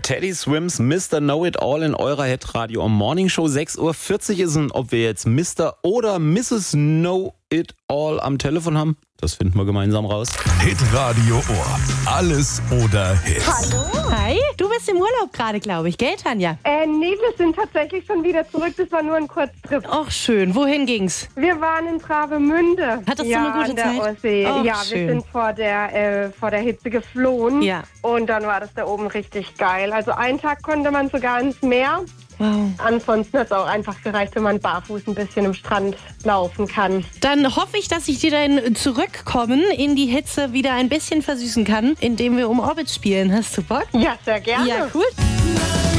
Teddy Swims, Mr. Know-It-All in eurer Hitradio am Morning Show. 6:40 Uhr ist und ob wir jetzt Mr. oder Mrs. Know-It-All am Telefon haben, das finden wir gemeinsam raus. Hitradio Ohr. Alles oder Hit. Hallo? Hi, du bist im Urlaub gerade, glaube ich, gell, Tanja? Nee, wir sind tatsächlich schon wieder zurück. Das war nur ein Kurztrip. Ach, schön. Wohin ging's? Wir waren in Travemünde. Hattest du eine gute an der Zeit? Ostsee. Och, ja, schön. wir sind vor der Hitze geflohen. Ja. Und dann war das da oben richtig geil. Also einen Tag konnte man sogar ins Meer. Wow. Ansonsten hat es auch einfach gereicht, wenn man barfuß ein bisschen im Strand laufen kann. Dann hoffe ich, dass ich dir dein Zurückkommen in die Hitze wieder ein bisschen versüßen kann, indem wir um Orbit spielen. Hast du Bock? Ja, sehr gerne. Ja, cool.